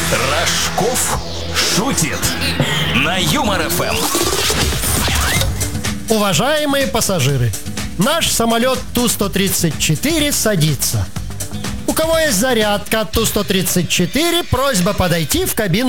Рожков шутит на Юмор ФМ. Уважаемые пассажиры, наш самолет Ту-134 садится. У кого есть зарядка от Ту-134, просьба подойти в кабину